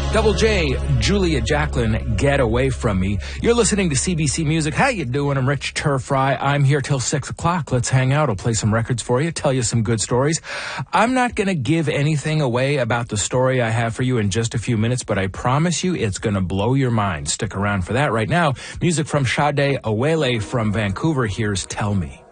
Double J, Julia Jacqueline, Get Away From Me. You're listening to CBC Music. How you doing? I'm Rich Turfry. I'm here till 6 o'clock. Let's hang out. I'll play some records for you, tell you some good stories. I'm not going to give anything away about the story I have for you in just a few minutes, but I promise you it's going to blow your mind. Stick around for that. Right now, music from Sade Awele from Vancouver. Here's Tell Me.